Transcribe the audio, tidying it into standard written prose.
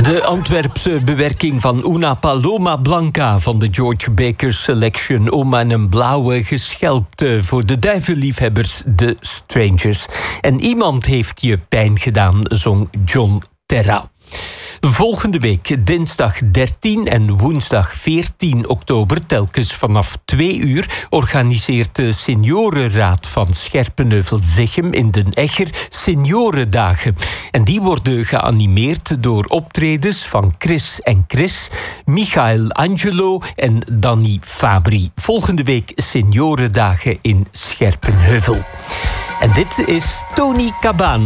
De Antwerpse bewerking van Una Paloma Blanca van de George Baker Selection om aan een blauwe geschelpt voor de duivenliefhebbers, de Strangers. En iemand heeft je pijn gedaan, zong John Terra. Volgende week, dinsdag 13 en woensdag 14 oktober, telkens vanaf 2 uur, organiseert de Seniorenraad van Scherpenheuvel-Zichem in Den Egger Seniorendagen. En die worden geanimeerd door optredens van Chris en Chris, Michael Angelo en Danny Fabri. Volgende week Seniorendagen in Scherpenheuvel. En dit is Tony Cabana.